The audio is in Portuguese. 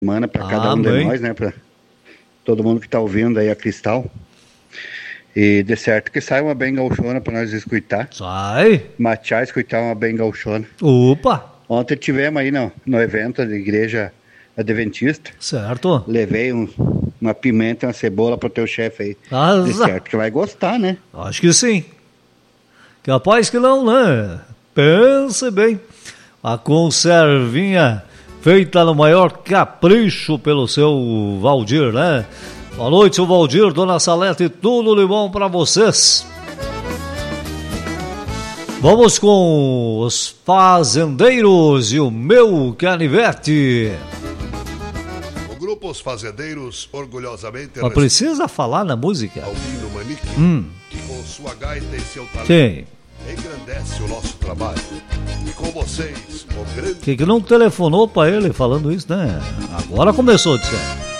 semana para cada um de nós, né? Para todo mundo que tá ouvindo aí a Cristal. E de certo que sai uma bem gauchona para nós escutar. Sai. Machar, escutar uma bem gauchona. Opa! Ontem tivemos aí no evento da igreja adventista. Certo. Levei uma pimenta e uma cebola pro teu chefe aí. De certo que vai gostar, né? Acho que sim. Capaz que não, né? Pense bem. A conservinha feita no maior capricho pelo seu Valdir, né? Boa noite, seu Valdir, Dona Salete, tudo de bom pra vocês. Vamos com os Fazendeiros e o Meu Canivete. O grupo Os Fazendeiros orgulhosamente... Mas precisa falar na música. Albino Manique, que com sua gaita e seu talento... Sim. Engrandece o nosso trabalho. E com vocês, o grande... Que não telefonou pra ele falando isso, né? Agora começou, de certo.